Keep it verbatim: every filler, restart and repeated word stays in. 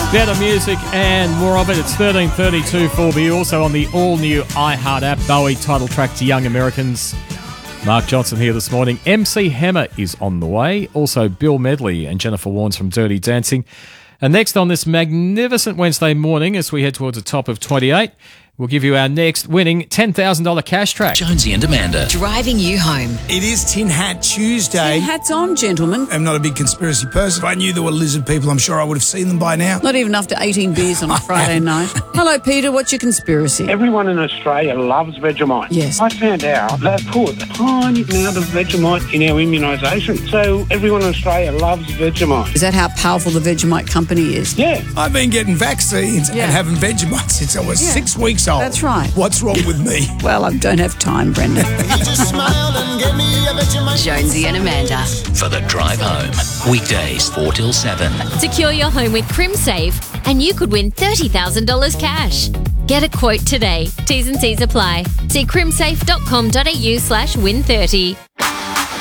Better music and more of it. It's thirteen thirty-two for you. Also on the all-new iHeart app, Bowie title track to Young Americans. Mark Johnson here this morning. M C Hammer is on the way. Also Bill Medley and Jennifer Warnes from Dirty Dancing. And next on this magnificent Wednesday morning, as we head towards the top of twenty-eight, we'll give you our next winning ten thousand dollars cash track. Jonesy and Amanda. Driving you home. It is Tin Hat Tuesday. Tin hats on, gentlemen. I'm not a big conspiracy person. If I knew there were lizard people, I'm sure I would have seen them by now. Not even after eighteen beers on a Friday night. Hello, Peter. What's your conspiracy? Everyone in Australia loves Vegemite. Yes. I found out they put a tiny amount of Vegemite in our immunisation. So everyone in Australia loves Vegemite. Is that how powerful the Vegemite company is? Yeah. I've been getting vaccines Yeah. and having Vegemite since I was Yeah. six weeks old. That's right. What's wrong with me? Well, I don't have time, Brendan. Jonesy and Amanda. For the drive home. Weekdays four till seven. Secure your home with CrimSafe and you could win thirty thousand dollars cash. Get a quote today. T's and C's apply. See crimsafe.com.au slash win30.